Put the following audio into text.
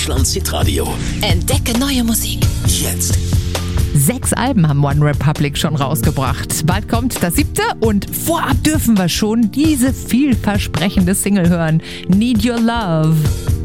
Deutschlands Hitradio. Entdecke neue Musik. Jetzt. 6 Alben haben OneRepublic schon rausgebracht. Bald kommt das 7. und vorab dürfen wir schon diese vielversprechende Single hören. Need Your Love.